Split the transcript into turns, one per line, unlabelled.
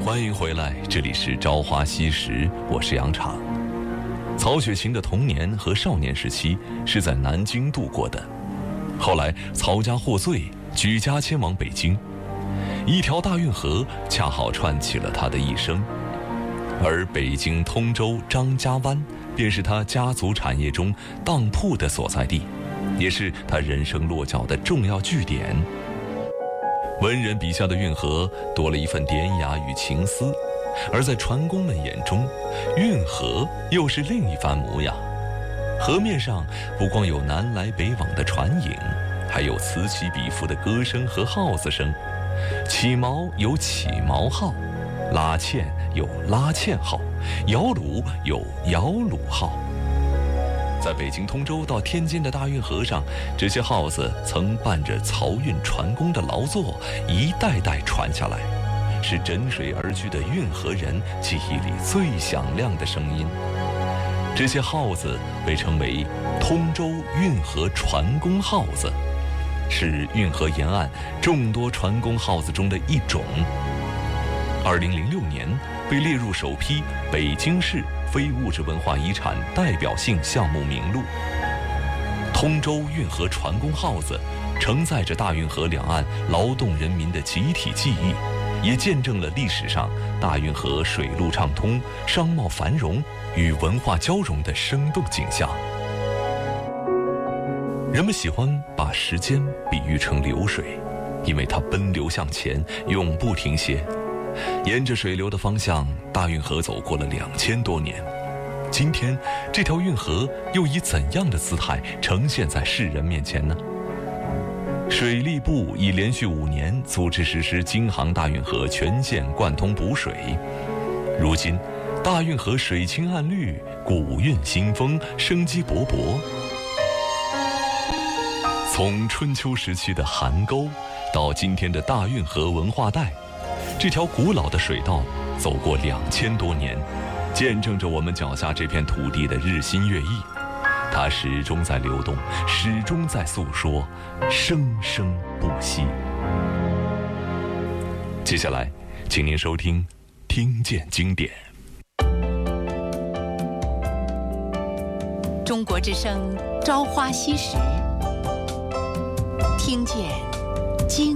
欢迎回来，这里是《朝花夕拾》，我是杨昶。曹雪芹的童年和少年时期是在南京度过的，后来曹家获罪，举家迁往北京，一条大运河恰好串起了他的一生，而北京通州张家湾便是他家族产业中当铺的所在地，也是他人生落脚的重要据点。文人笔下的运河多了一份典雅与情思，而在船工们眼中，运河又是另一番模样。河面上不光有南来北往的船影，还有此起彼伏的歌声和号子声。起锚有起锚号，拉纤有拉纤号，摇橹有摇橹号。在北京通州到天津的大运河上，这些号子曾伴着漕运船工的劳作，一代代传下来，是枕水而居的运河人记忆里最响亮的声音。这些号子被称为通州运河船工号子，是运河沿岸众多船工号子中的一种。2006年被列入首批北京市非物质文化遗产代表性项目名录。通州运河船工号子承载着大运河两岸劳动人民的集体记忆，也见证了历史上大运河水陆畅通、商贸繁荣与文化交融的生动景象。人们喜欢把时间比喻成流水，因为它奔流向前，永不停歇。沿着水流的方向，大运河走过了2000多年。今天，这条运河又以怎样的姿态呈现在世人面前呢？水利部已连续5年组织实施京杭大运河全线贯通补水。如今，大运河水清岸绿，古韵新风，生机勃勃。从春秋时期的邗沟，到今天的大运河文化带，这条古老的水道走过2000多年，见证着我们脚下这片土地的日新月异。它始终在流动，始终在诉说，生生不息。接下来，请您收听《听见经典》。
中国之声《朝花夕拾》，听见经